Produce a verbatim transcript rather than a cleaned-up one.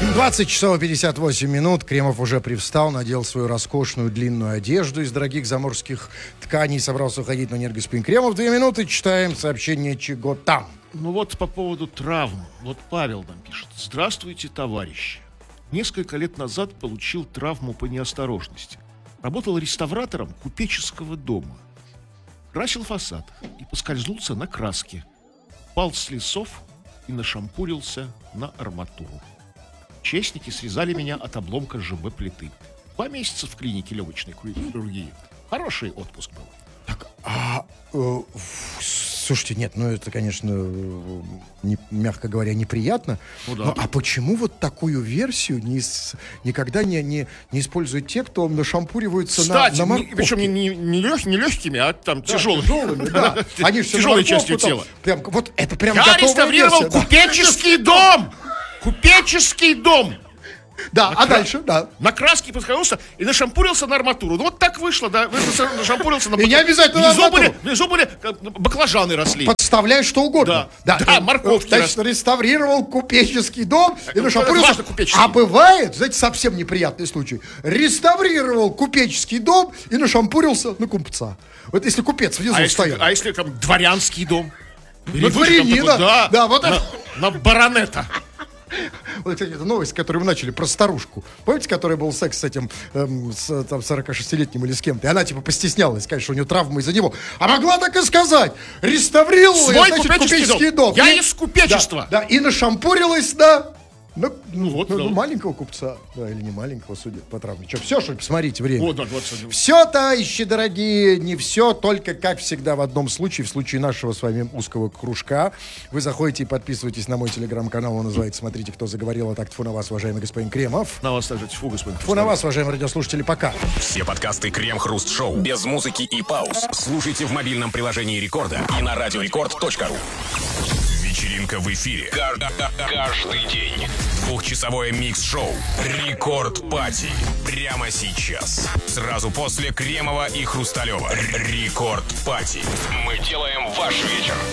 двадцать часов пятьдесят восемь минут. Кремов уже привстал, надел свою роскошную длинную одежду из дорогих заморских тканей, собрался уходить на энергоспин. Кремов, две минуты, читаем сообщение «Чего там?». Ну вот по поводу травм. Вот Павел нам пишет. Здравствуйте, товарищи. Несколько лет назад получил травму по неосторожности. Работал реставратором купеческого дома. Красил фасад и поскользнулся на краске. Пал с лесов и нашампурился на арматуру. Честники срезали меня от обломка ЖБ-плиты. Два месяца в клинике легочной хирургии. Хороший отпуск был. Так, а, э, слушайте, нет, ну это, конечно, не, мягко говоря, неприятно. Ну, да. Но, а почему вот такую версию не, никогда не, не, не используют те, кто нашампуриваются Кстати, на, на морковке? Причем не, не, не, лег, не легкими, а там да, тяжелыми. Тяжелыми, да. Они тяжелой частью там, тела. Прям, вот это прям Я реставрировал версия, купеческий да. дом! Купеческий дом! Да, на а кра... дальше, да. На краске подхватился и нашампурился на арматуру. Ну вот так вышло, да. Нашампурился на арматуру. И не обязательно внизу были, внизу были баклажаны росли. Подставляешь что угодно. Да, да, да морковки. Значит, рос... реставрировал купеческий дом и нашампурился. А бывает, знаете, совсем неприятный случай. Реставрировал купеческий дом и нашампурился на купца. Вот если купец внизу а стоял. Если, а если там дворянский дом? На дворянина. Да, да, вот на, это. На баронета. Вот, кстати, это новость, которую мы начали, про старушку. Помните, который был секс с этим эм, с, там, сорокашестилетним или с кем-то? И она, типа, постеснялась сказать, что у нее травма из-за него. А могла так и сказать. Реставрировала, свой значит, купеческий, купеческий дом. дом. Я и, из купечества. Да, да, и нашампурилась, да. Ну, ну, вот, ну, да. ну, маленького купца. Да, или не маленького, судя по травме. Что, все, что ли, посмотрите время. О, да, двадцать один. Все, товарищи дорогие, не все, только, как всегда, в одном случае, в случае нашего с вами узкого кружка. Вы заходите и подписываетесь на мой телеграм-канал, он называется «Смотрите, кто заговорил», а так тьфу на вас, уважаемый господин Кремов. На вас также тьфу, господин. Тьфу на вас, уважаемые радиослушатели, пока. Все подкасты Крем-Хруст-Шоу без музыки и пауз слушайте в мобильном приложении Рекорда и на радиорекорд точка ру. Вечеринка в эфире. Каждый день. Двухчасовое микс-шоу «Рекорд Пати». Прямо сейчас. Сразу после Кремова и Хрусталева. «Рекорд Пати». Мы делаем ваш вечер